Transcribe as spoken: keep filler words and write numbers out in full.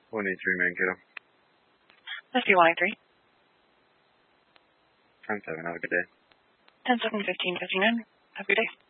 one eight three Mankato. That's you one eight three. ten seven, have a good day. ten seven fifteen fifty-nine. Have a good day.